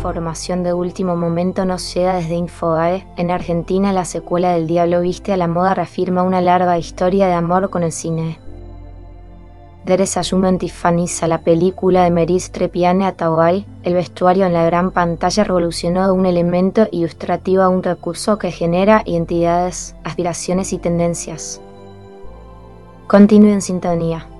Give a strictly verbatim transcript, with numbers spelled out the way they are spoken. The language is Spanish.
información de último momento nos llega desde Infobae. En Argentina, la secuela del Diablo Viste a la Moda reafirma una larga historia de amor con el cine. There is a Human Tiffany's, la película de Meryl Strepiane Atawai, el vestuario en la gran pantalla revolucionó de un elemento ilustrativo a un recurso que genera identidades, aspiraciones y tendencias. Continúe en sintonía.